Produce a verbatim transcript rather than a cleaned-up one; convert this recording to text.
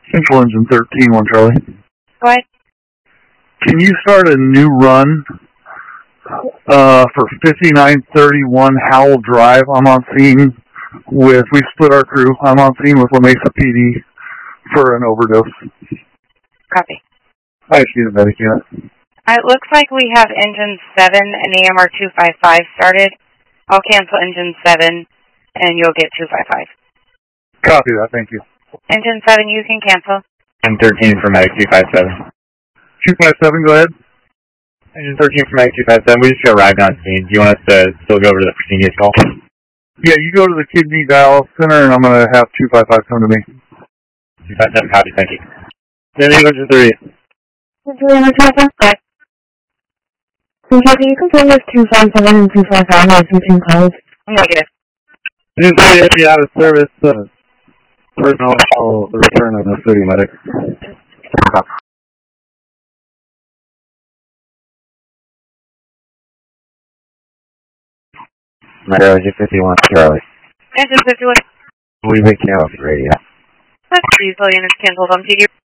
Central Engine thirteen, one Charlie. Go ahead. Can you start a new run uh, for fifty-nine thirty-one Howell Drive? I'm on scene with, we split our crew. I'm on scene with La Mesa P D for an overdose. Copy. I just need a medic unit. It looks like we have engine seven and A M R two five five started. I'll cancel engine seven and you'll get two five five. Copy that, thank you. Engine seven, you can cancel. Engine thirteen for medic two five seven. two five seven, go ahead. Engine thirteen for medic two five seven. We just got arrived on scene. Do you want us to still go over to the previous call? Yeah, you go to the kidney dialysis center and I'm going to have two five five come to me. two five seven, copy, thank you. Then engine three. Good. So how do you confirm this two five seven and two five five are switching calls? Negative. Engine three is out of service. Uh, personnel follow the return of the city medic. Meadow, engine fifty-one, Charlie. Engine fifty-one. We make you off the radio. Let's see, so units canceled on P D.